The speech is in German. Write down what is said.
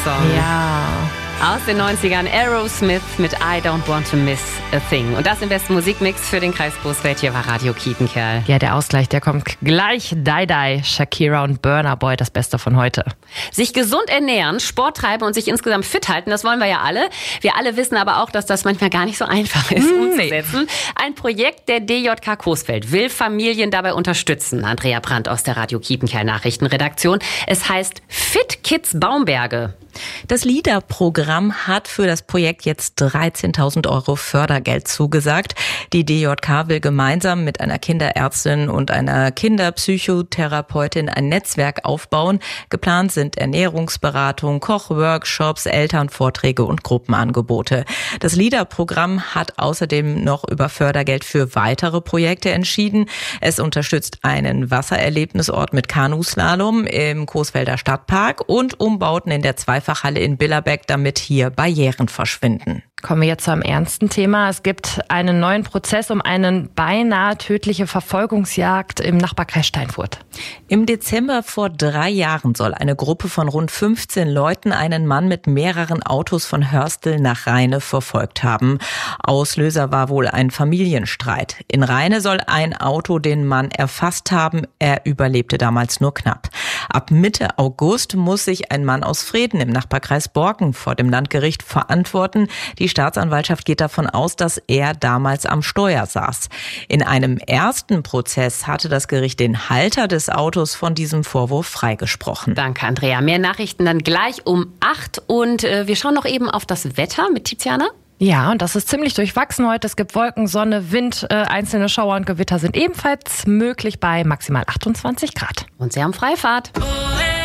Song. Ja. Aus den 90ern Aerosmith mit I Don't Want to Miss a Thing. Und das im besten Musikmix für den Kreis Coesfeld. Hier war Radio Kietenkerl. Ja, der Ausgleich, der kommt gleich. Die, Shakira und Burna Boy, das Beste von heute. Sich gesund ernähren, Sport treiben und sich insgesamt fit halten, das wollen wir ja alle. Wir alle wissen aber auch, dass das manchmal gar nicht so einfach ist umzusetzen. Ein Projekt der DJK Coesfeld will Familien dabei unterstützen. Andrea Brandt aus der Radio Kietenkerl Nachrichtenredaktion. Es heißt Fit Kids Baumberge. Das LEADER-Programm hat für das Projekt jetzt 13.000 € Fördergeld zugesagt. Die DJK will gemeinsam mit einer Kinderärztin und einer Kinderpsychotherapeutin ein Netzwerk aufbauen. Geplant sind Ernährungsberatung, Kochworkshops, Elternvorträge und Gruppenangebote. Das LEADER-Programm hat außerdem noch über Fördergeld für weitere Projekte entschieden. Es unterstützt einen Wassererlebnisort mit Kanuslalom im Coesfelder Stadtpark und Umbauten in der Zweifachhalle in Billerbeck, damit hier Barrieren verschwinden. Kommen wir jetzt zu einem ernsten Thema. Es gibt einen neuen Prozess um eine beinahe tödliche Verfolgungsjagd im Nachbarkreis Steinfurt. Im Dezember vor 3 Jahren soll eine Gruppe von rund 15 Leuten einen Mann mit mehreren Autos von Hörstel nach Rheine verfolgt haben. Auslöser war wohl ein Familienstreit. In Rheine soll ein Auto den Mann erfasst haben. Er überlebte damals nur knapp. Ab Mitte August muss sich ein Mann aus Vreden im Nachbarkreis Borken vor dem Landgericht verantworten. Die Staatsanwaltschaft geht davon aus, dass er damals am Steuer saß. In einem ersten Prozess hatte das Gericht den Halter des Autos von diesem Vorwurf freigesprochen. Danke, Andrea. Mehr Nachrichten dann gleich um 8. Und wir schauen noch eben auf das Wetter mit Tiziana. Ja, und das ist ziemlich durchwachsen heute. Es gibt Wolken, Sonne, Wind, einzelne Schauer und Gewitter sind ebenfalls möglich bei maximal 28 Grad. Und Sie haben Freifahrt.